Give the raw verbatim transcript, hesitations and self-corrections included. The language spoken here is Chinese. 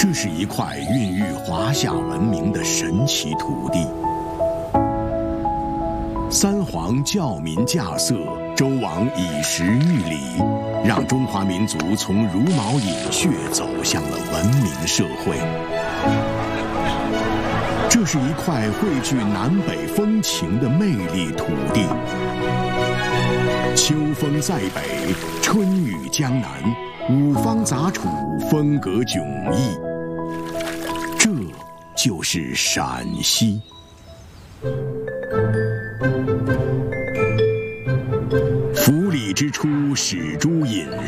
这是一块孕育华夏文明的神奇土地。三皇教民稼穑，周王以时御礼，让中华民族从茹毛饮血走向了文明社会。这是一块汇聚南北风情的魅力土地。秋风在北，春雨江南，五方杂处，风格迥异。这就是陕西。夫礼之初，始诸饮